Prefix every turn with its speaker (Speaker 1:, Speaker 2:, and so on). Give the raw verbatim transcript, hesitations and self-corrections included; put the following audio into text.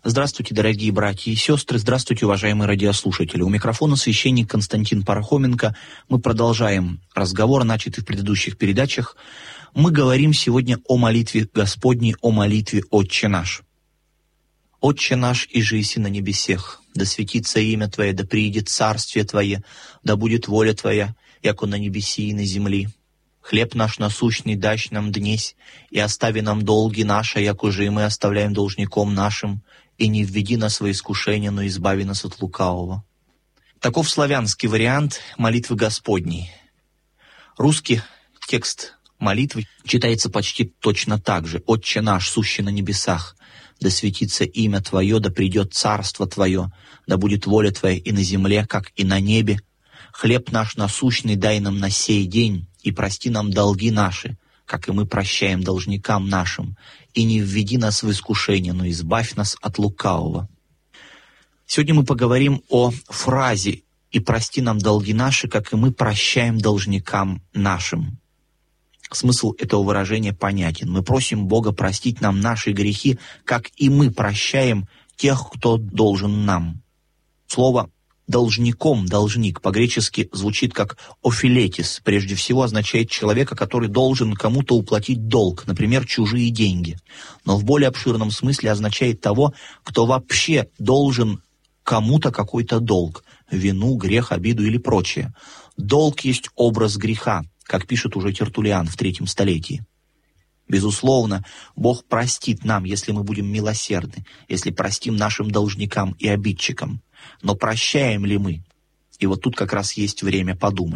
Speaker 1: Здравствуйте, дорогие братья и сестры, здравствуйте, уважаемые радиослушатели. У микрофона священник Константин Пархоменко. Мы продолжаем разговор, начатый в предыдущих передачах. Мы говорим сегодня о молитве Господней, о молитве «Отче наш». «Отче наш, иже еси на небесех, да светится имя Твое, да приидет царствие Твое, да будет воля Твоя, яко на небеси и на земли. Хлеб наш насущный дашь нам днесь, и остави нам долги наши, яко же и мы оставляем должником нашим, и не введи нас во искушение, но избави нас от лукавого». Таков славянский вариант молитвы Господней. Русский текст молитвы читается почти точно так же. «Отче наш, сущий на небесах, да светится имя Твое, да придет царство Твое, да будет воля Твоя и на земле, как и на небе. Хлеб наш насущный дай нам на сей день, и прости нам долги наши, как и мы прощаем должникам нашим, и не введи нас в искушение, но избавь нас от лукавого». Сегодня мы поговорим о фразе «и прости нам долги наши, как и мы прощаем должникам нашим». Смысл этого выражения понятен. Мы просим Бога простить нам наши грехи, как и мы прощаем тех, кто должен нам. Слово «должником», «должник» по-гречески звучит как «офилетис». Прежде всего означает человека, который должен кому-то уплатить долг, например, чужие деньги. Но в более обширном смысле означает того, кто вообще должен кому-то какой-то долг, вину, грех, обиду или прочее. Долг есть образ греха, как пишет уже Тертуллиан в третьем столетии. Безусловно, Бог простит нам, если мы будем милосердны, если простим нашим должникам и обидчикам. Но прощаем ли мы? И вот тут как раз есть время подумать.